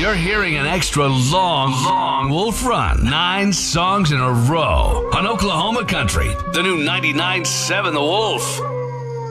You're hearing an extra long Wolf Run. 9 songs in a row on Oklahoma Country. The new 99.7 The Wolf.